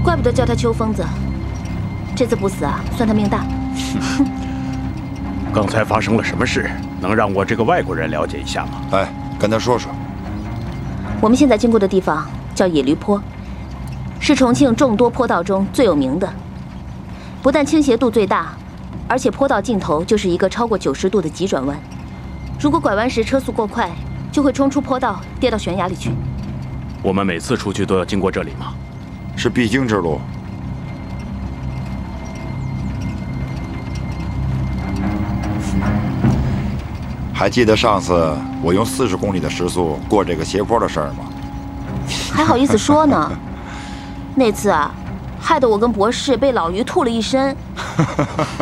怪不得叫他秋疯子。这次不死啊，算他命大。 刚才发生了什么事？能让我这个外国人了解一下吗？ 哎，跟他说说。 我们现在经过的地方叫野驴坡，是重庆众多坡道中最有名的。不但倾斜度最大，而且坡道尽头就是一个超过90度的急转弯。如果拐弯时车速过快，就会冲出坡道，跌到悬崖里去。 我们每次出去都要经过这里吗？ 是必经之路。还记得上次我用40公里的时速过这个斜坡的事儿吗？ 还好意思说呢？那次啊，害得我跟博士被老于吐了一身。